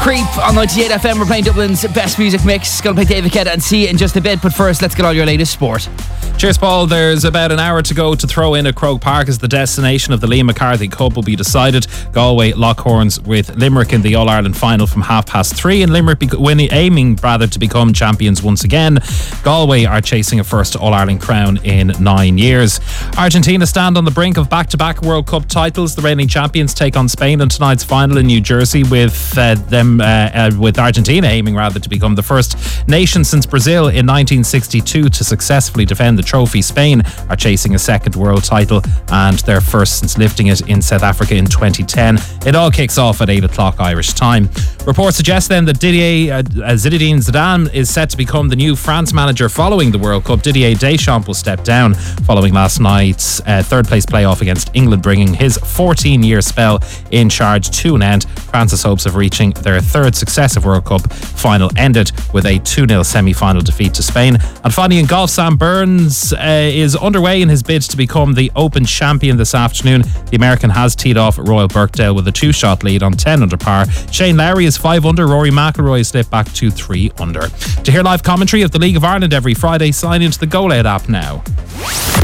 Creep on 98 FM. We're playing Dublin's best music mix. Gonna play David Guetta and Sia in just a bit, but first let's get all your latest sport. Cheers, Paul. There's about an hour to go to throw in at Croke Park as the destination of the Liam McCarthy Cup will be decided. Galway lock horns with Limerick in the All-Ireland final from 3:30, and Limerick aiming to become champions once again. Galway are chasing a first All-Ireland crown in 9 years. Argentina stand on the brink of back-to-back World Cup titles. The reigning champions take on Spain in tonight's final in New Jersey, with Argentina aiming to become the first nation since Brazil in 1962 to successfully defend the trophy. Spain are chasing a second world title and their first since lifting it in South Africa in 2010. It all kicks off at 8 o'clock Irish time. Reports suggest then that Zinedine Zidane is set to become the new France manager following the World Cup. Didier Deschamps will step down following last night's third place playoff against England, bringing his 14-year spell in charge to an end. France's hopes of reaching their third successive World Cup final ended with a 2-0 semi-final defeat to Spain. And finally in golf, Sam Burns is underway in his bid to become the Open champion this afternoon. The American has teed off at Royal Birkdale with a 2-shot lead on 10 under par. Shane Lowry is 5 under. Rory McIlroy slipped back to 3 under. To hear live commentary of the League of Ireland every Friday, sign into the Go Loud app now.